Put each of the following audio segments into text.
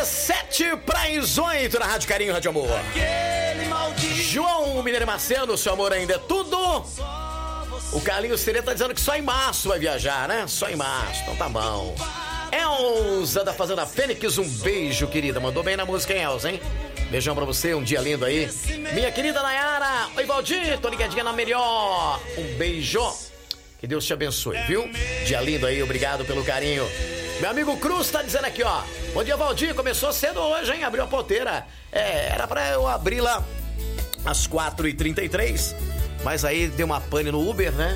17:08 na Rádio Carinho, Rádio Amor. João Mineiro Marcelo, seu amor ainda é tudo. O Carlinhos Sereia tá dizendo que só em março vai viajar, né? Só em março, então tá bom. Elza da Fazenda Fênix, um beijo, querida. Mandou bem na música, hein, Elza, hein? Beijão pra você, um dia lindo aí. Minha querida Nayara, oi, Valdir, tô ligadinha na melhor. Um beijo. Que Deus te abençoe, viu? Dia lindo aí, obrigado pelo carinho. Meu amigo Cruz tá dizendo aqui, ó. Bom dia, Valdir, começou cedo hoje, hein? Abriu a porteira. Era pra eu abrir lá às 4h33, mas aí deu uma pane no Uber, né?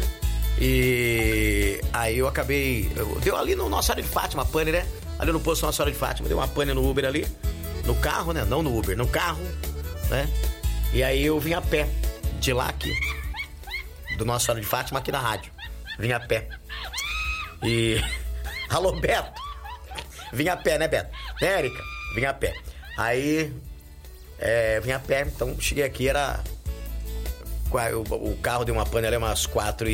E aí eu acabei... Deu ali no Nossa Senhora de Fátima, pane, né? Ali no posto Nossa Senhora de Fátima, deu uma pane no Uber ali. No carro, né? Não no Uber, no carro, né? E aí eu vim a pé de lá aqui, do Nossa Senhora de Fátima aqui na rádio. Vim a pé. E... Alô, Beto. Vim a pé, né, Beto? Né, Érica? Vim a pé. Aí... vim a pé, então cheguei aqui, era... O carro deu uma pane ali umas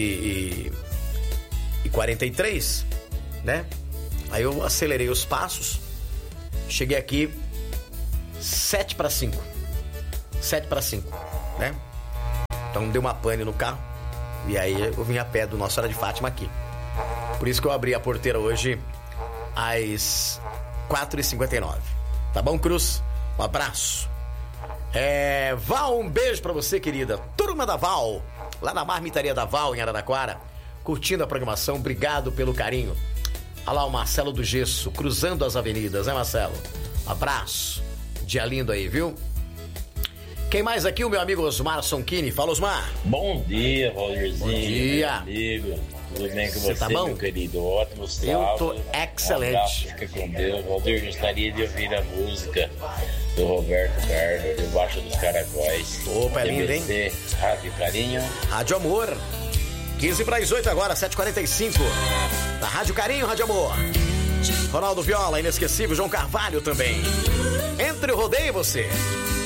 4h43, né? Aí eu acelerei os passos. Cheguei aqui 7:05. 7:05, né? Então deu uma pane no carro. E aí eu vim a pé do Nossa Senhora de Fátima aqui. Por isso que eu abri a porteira hoje às 4h59. Tá bom, Cruz? Um abraço. Val, um beijo pra você, querida. Turma da Val, lá na Marmitaria da Val, em Araraquara, curtindo a programação. Obrigado pelo carinho. Olha lá o Marcelo do Gesso, cruzando as avenidas, né, Marcelo? Abraço. Dia lindo aí, viu? Quem mais aqui? O meu amigo Osmar Sonchini. Fala, Osmar. Bom dia, Valdirzinho. Bom dia. Amigo. Tudo bem com você, tá bom? meu querido? Ótimo salve. Eu tô excelente. Fica com Deus. Valdir, gostaria de ouvir a música do Roberto Carlos, Debaixo dos Caracóis. Opa, é lindo, hein? Rádio Carinho. Rádio Amor. 15:08 agora, 7h45. Da Rádio Carinho, Rádio Amor. Ronaldo Viola, inesquecível. João Carvalho também. Entre o rodeio e você.